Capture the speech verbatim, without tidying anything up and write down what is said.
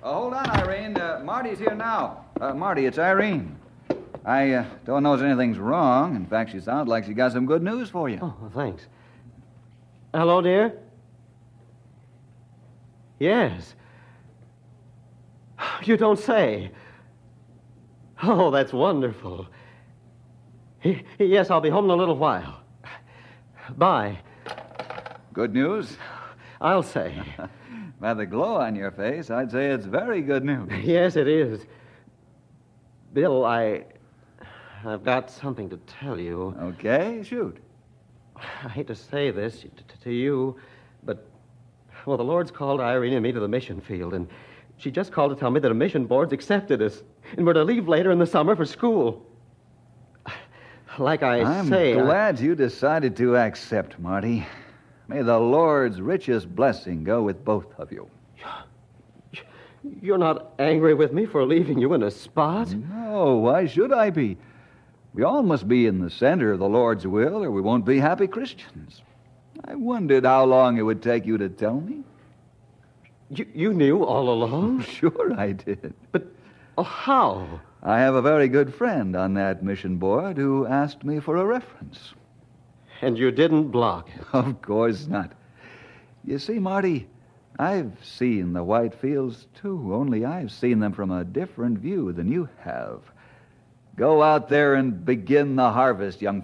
Oh, hold on, Irene. Uh, Marty's here now. Uh, Marty, it's Irene. I uh, don't know if anything's wrong. In fact, she sounds like she got some good news for you. Oh, thanks. Hello, dear? Yes. You don't say. Oh, that's wonderful. Yes, I'll be home in a little while. Bye. Good news? I'll say. By the glow on your face, I'd say it's very good news. Yes, it is. Bill, I... I've got something to tell you. Okay, shoot. I hate to say this t- to you, but... Well, the Lord's called Irene and me to the mission field, and she just called to tell me that a mission board's accepted us, and we're to leave later in the summer for school. Like I I'm say... I'm glad I... you decided to accept, Marty. May the Lord's richest blessing go with both of you. You're not angry with me for leaving you in a spot? No, why should I be? We all must be in the center of the Lord's will, or we won't be happy Christians. I wondered how long it would take you to tell me. You, you knew all along? Sure I did. But oh, how? I have a very good friend on that mission board who asked me for a reference. And you didn't block it? Of course not. You see, Marty, I've seen the white fields, too, only I've seen them from a different view than you have. Go out there and begin the harvest, young